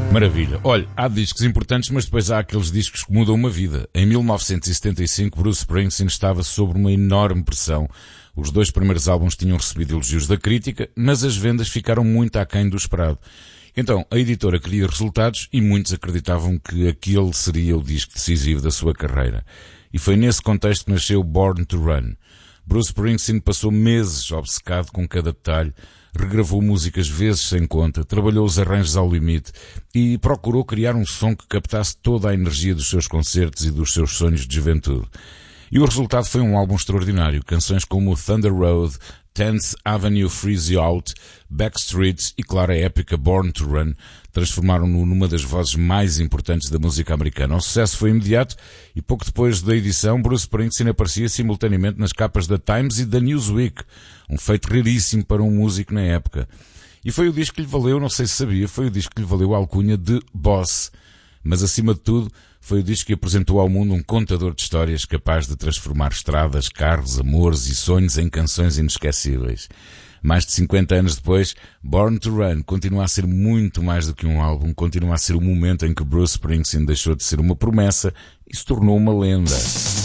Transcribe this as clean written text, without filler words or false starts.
Maravilha. Olha, há discos importantes, mas depois há aqueles discos que mudam uma vida. Em 1975, Bruce Springsteen estava sob uma enorme pressão. Os 2 primeiros álbuns tinham recebido elogios da crítica, mas as vendas ficaram muito aquém do esperado. Então, a editora queria resultados e muitos acreditavam que aquele seria o disco decisivo da sua carreira. E foi nesse contexto que nasceu Born to Run. Bruce Springsteen passou meses obcecado com cada detalhe, regravou músicas vezes sem conta, trabalhou os arranjos ao limite e procurou criar um som que captasse toda a energia dos seus concertos e dos seus sonhos de juventude. E o resultado foi um álbum extraordinário. Canções como Thunder Road, 10th Avenue Freeze You Out, Backstreet e, claro, a épica Born to Run transformaram-no numa das vozes mais importantes da música americana. O sucesso foi imediato e pouco depois da edição, Bruce Springsteen aparecia simultaneamente nas capas da Times e da Newsweek, um feito raríssimo para um músico na época. E foi o disco que lhe valeu, não sei se sabia, foi o disco que lhe valeu a alcunha de Boss. Mas, acima de tudo, foi o disco que apresentou ao mundo um contador de histórias capaz de transformar estradas, carros, amores e sonhos em canções inesquecíveis. Mais de 50 anos depois, Born to Run continua a ser muito mais do que um álbum, continua a ser o momento em que Bruce Springsteen deixou de ser uma promessa e se tornou uma lenda.